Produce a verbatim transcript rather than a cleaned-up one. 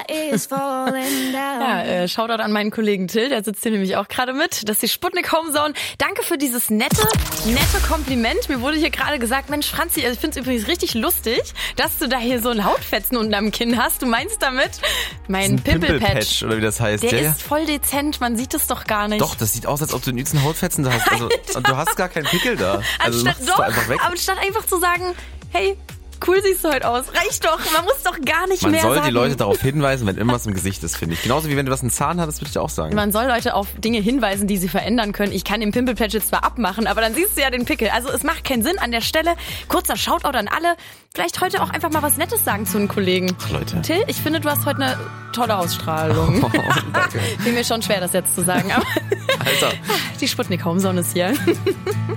is falling down. Ja, äh, Shoutout an meinen Kollegen Till, der sitzt hier nämlich auch gerade mit. Das ist die Sputnik Homezone. Danke für dieses nette, nette Kompliment. Mir wurde hier gerade gesagt, Mensch Franzi, also ich finde es übrigens richtig lustig, dass du da hier so ein Hautfetzen unten am Kinn hast. Du meinst damit mein Pimpelpatch. Oder wie das heißt. Der ja, ist voll dezent, man sieht es doch gar nicht. Doch, das sieht aus, als ob du den übelsten Hautfetzen da hast. Also, und du hast gar keinen Pickel da. Also anstatt, du doch, einfach weg. anstatt einfach zu sagen, hey, cool siehst du heute aus. Reicht doch, man muss doch gar nicht Man mehr soll sagen. die Leute darauf hinweisen, wenn irgendwas im Gesicht ist, finde ich. Genauso wie wenn du was im Zahn hattest, würde ich auch sagen. Man soll Leute auf Dinge hinweisen, die sie verändern können. Ich kann den Pimpelpatch jetzt zwar abmachen, aber dann siehst du ja den Pickel. Also es macht keinen Sinn an der Stelle. Kurzer Shoutout an alle. Vielleicht heute auch einfach mal was Nettes sagen zu einem Kollegen. Ach, Leute. Till, ich finde, du hast heute eine tolle Ausstrahlung. Oh, danke. Fiel mir schon schwer, das jetzt zu sagen. Aber Alter. die Sputnik Homezone ist hier.